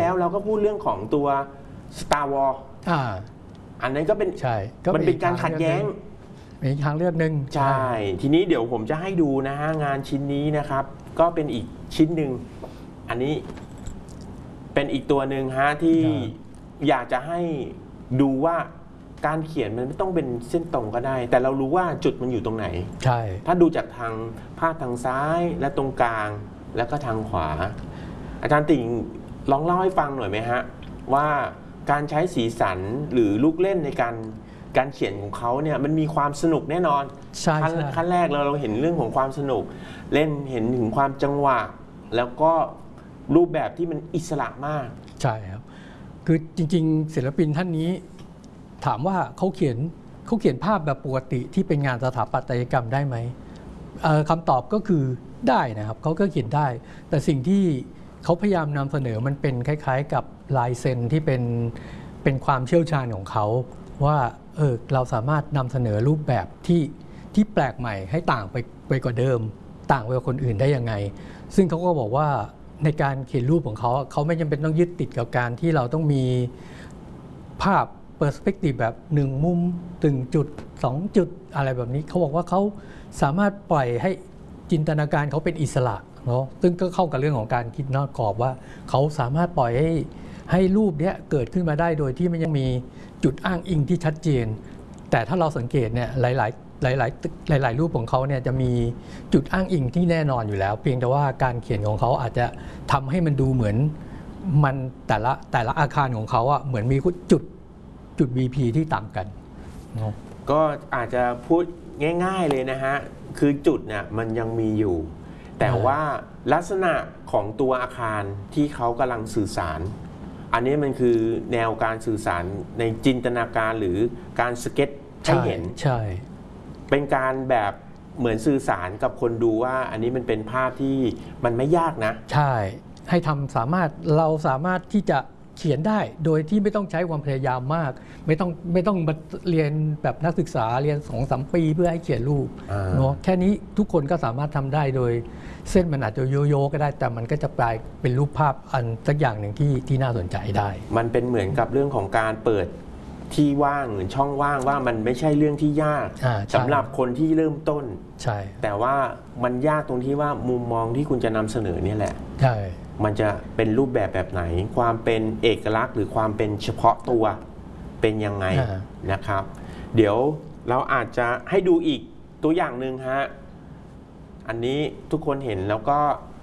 แล้วเราก็พูดเรื่องของตัว Star Wars อันนั้นก็เป็นมันเป็นการขัดแย้งมีทางเลือกหนึ่งใช่ทีนี้เดี๋ยวผมจะให้ดูนะฮะงานชิ้นนี้นะครับก็เป็นอีกชิ้นหนึ่งอันนี้เป็นอีกตัวหนึ่งฮะที่อยากจะให้ดูว่าการเขียนมันไม่ต้องเป็นเส้นตรงก็ได้แต่เรารู้ว่าจุดมันอยู่ตรงไหนใช่ถ้าดูจากทางภาพทางซ้ายและตรงกลางแล้วก็ทางขวาอาจารย์ติ่งลองเล่าให้ฟังหน่อยไหมฮะว่าการใช้สีสันหรือลูกเล่นในการเขียนของเขาเนี่ยมันมีความสนุกแน่นอนขั้นแรกเราเห็นเรื่องของความสนุกเล่นเห็นถึงความจังหวะแล้วก็รูปแบบที่มันอิสระมากใช่ครับคือจริงๆศิลปินท่านนี้ถามว่าเขาเขียนภาพแบบปกติที่เป็นงานสถาปัตยกรรมได้ไหมคำตอบก็คือได้นะครับเขาก็เขียนได้แต่สิ่งที่เขาพยายามนำเสนอมันเป็นคล้ายๆกับลายเซ็นที่เป็นความเชี่ยวชาญของเขาว่าเราสามารถนำเสนอรูปแบบที่แปลกใหม่ให้ต่างไปกว่าเดิมต่างไปกว่าคนอื่นได้ยังไงซึ่งเขาก็บอกว่าในการเขียนรูปของเขาไม่จำเป็นต้องยึดติดกับการที่เราต้องมีภาพเปอร์สเปกทีฟแบบ1มุม1จุด2จุดอะไรแบบนี้เขาบอกว่าเขาสามารถปล่อยให้จินตนาการเขาเป็นอิสระเนาะซึ่งก็เข้ากับเรื่องของการคิดนอกกรอบว่าเขาสามารถปล่อยให้รูปนี้เกิดขึ้นมาได้โดยที่ไม่ยังมีจุดอ้างอิงที่ชัดเจนแต่ถ้าเราสังเกตเนี่ยหลายรูปของเขาเนี่ยจะมีจุดอ้างอิงที่แน่นอนอยู่แล้วเพียงแต่ว่าการเขียนของเขาอาจจะทำให้มันดูเหมือนมันแต่ละอาคารของเขาอะเหมือนมีจุด BP ที่ต่างกันก็อาจจะพูดง่ายๆเลยนะฮะคือจุดเนี่ยมันยังมีอยู่แต่ว่าลักษณะของตัวอาคารที่เขากำลังสื่อสารอันนี้มันคือแนวการสื่อสารในจินตนาการหรือการสเก็ตให้เห็นใช่เป็นการแบบเหมือนสื่อสารกับคนดูว่าอันนี้มันเป็นภาพที่มันไม่ยากนะใช่ให้เราสามารถที่จะเขียนได้โดยที่ไม่ต้องใช้ความพยายามมากไม่ต้องมาเรียนแบบนักศึกษาเรียน 2-3 ปีเพื่อให้เขียนรูปเนาะแค่นี้ทุกคนก็สามารถทำได้โดยเส้นมันอาจจะโยก็ได้แต่มันก็จะกลายเป็นรูปภาพอันสักอย่างหนึ่งที่น่าสนใจได้มันเป็นเหมือนกับเรื่องของการเปิดที่ว่างหรือช่องว่างว่ามันไม่ใช่เรื่องที่ยากสำหรับคนที่เริ่มต้นใช่แต่ว่ามันยากตรงที่ว่ามุมมองที่คุณจะนำเสนอเนี่ยแหละใช่มันจะเป็นรูปแบบไหนความเป็นเอกลักษณ์หรือความเป็นเฉพาะตัวเป็นยังไงนะครับ เดี๋ยวเราอาจจะให้ดูอีกตัวอย่างหนึ่งฮะอันนี้ทุกคนเห็นแล้วก็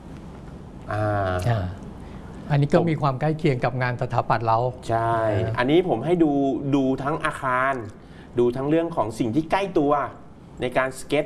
อันนี้ก็มีความใกล้เคียงกับงานสถาปัตย์เราใช่อันนี้ผมให้ดูทั้งอาคารดูทั้งเรื่องของสิ่งที่ใกล้ตัวในการสเก็ต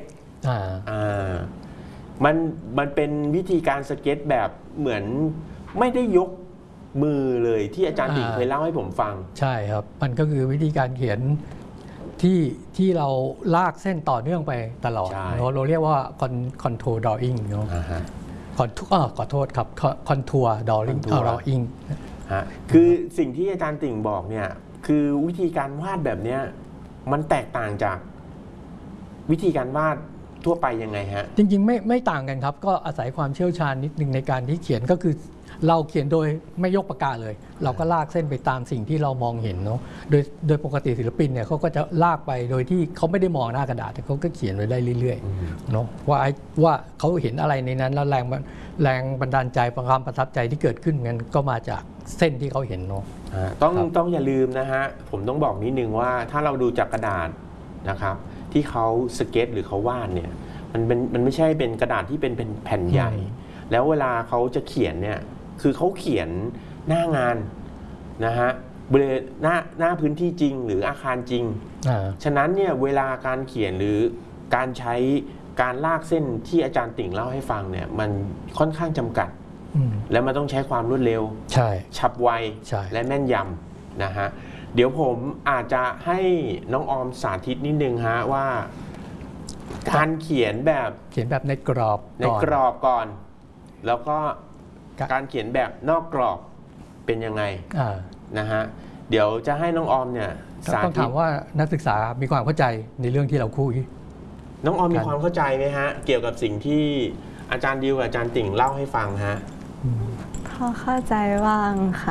มันเป็นวิธีการสเก็ตแบบเหมือนไม่ได้ยกมือเลยที่อาจารย์ติ่งเคยเล่าให้ผมฟังใช่ครับมันก็คือวิธีการเขียนที่เราลากเส้นต่อเนื่องไปตลอดเราเรียกว่าคอนโทรดออิ่งเนาะขอโทษครับคอนทัวร์ดออิ่งคือสิ่งที่อาจารย์ติ่งบอกเนี่ยคือวิธีการวาดแบบเนี้ยมันแตกต่างจากวิธีการวาดทั่วไปยังไงฮะจริงๆไม่ต่างกันครับก็อาศัยความเชี่ยวชาญนิดนึงในการที่เขียนก็คือเราเขียนโดยไม่ยกปากกาเลยเราก็ลากเส้นไปตามสิ่งที่เรามองเห็นเนาะโดยปกติศิลปินเนี่ยเขาก็จะลากไปโดยที่เขาไม่ได้มองหน้ากระดาษแต่เขาก็เขียนไว้ได้เรื่อยๆเนาะว่าเขาเห็นอะไรในนั้นแล้วแรงบันดาลใจความประทับใจที่เกิดขึ้นกันก็มาจากเส้นที่เขาเห็นเนาะต้องอย่าลืมนะฮะผมต้องบอกนิดนึงว่าถ้าเราดูจากกระดาษนะครับที่เขาสเก็ตหรือเขาวาดเนี่ยมันไม่ใช่เป็นกระดาษที่เป็นแผ่นใหญ่แล้วเวลาเขาจะเขียนเนี่ยคือเขาเขียนหน้างานนะฮะบริเวณหน้าพื้นที่จริงหรืออาคารจริงฉะนั้นเนี่ยเวลาการเขียนหรือการใช้การลากเส้นที่อาจารย์ติ่งเล่าให้ฟังเนี่ยมันค่อนข้างจำกัดและมันต้องใช้ความรวดเร็วฉับไวและแม่นยำนะฮะเดี๋ยวผมอาจจะให้น้องออมสาธิตนิดนึงฮะว่าการเขียนแบบในกรอบก่อนแล้วก็การเขียนแบบนอกกรอบเป็นยังไงนะฮะเดี๋ยวจะให้น้องออมเนี่ยต้องถามว่านักศึกษามีความเข้าใจในเรื่องที่เราคุยน้องออมมีความเข้าใจไหมฮะเกี่ยวกับสิ่งที่อาจารย์ดิวกับอาจารย์ติ่งเล่าให้ฟังฮะพอเข้าใจบ้างค่ะ